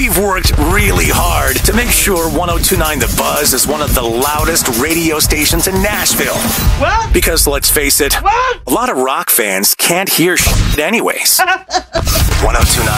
we've worked really hard to make sure 102.9 The Buzz is one of the loudest radio stations in Nashville. What? Because let's face it, What? a lot of rock fans can't hear shit anyways. 102.9